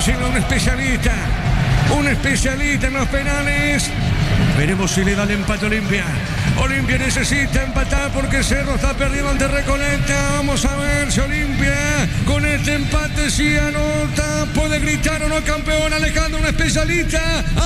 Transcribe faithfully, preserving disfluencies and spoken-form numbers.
sino un especialista. Un especialista en los penales. Veremos si le da el empate a Olimpia. Olimpia necesita empatar porque Cerro está perdiendo ante Recoleta. Vamos a ver si Olimpia con este empate si anota. Puede gritar o no campeón. Alejandro, un especialista.